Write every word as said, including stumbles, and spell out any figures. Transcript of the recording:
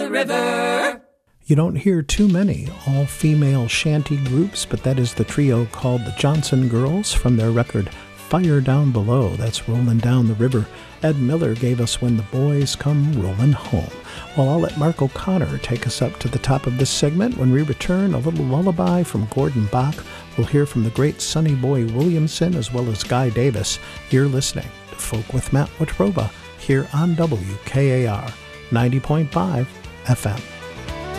the river. You don't hear too many all-female shanty groups, but that is the trio called the Johnson Girls from their record Fire Down Below. That's Rolling Down the River. Ed Miller gave us When the Boys Come Rolling Home. Well, I'll let Mark O'Connor take us up to the top of this segment. When we return, a little lullaby from Gordon Bach. We'll hear from the great Sonny Boy Williamson as well as Guy Davis. You're listening to Folk with Matt Watroba here on W K A R ninety point five F M.